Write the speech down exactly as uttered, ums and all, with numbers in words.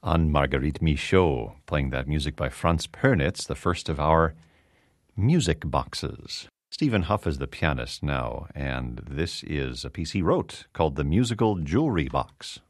on Marguerite Michaud, playing that music by Franz Pernitz, the first of our music boxes. Stephen Huff is the pianist now, and this is a piece he wrote called The Musical Jewelry Box.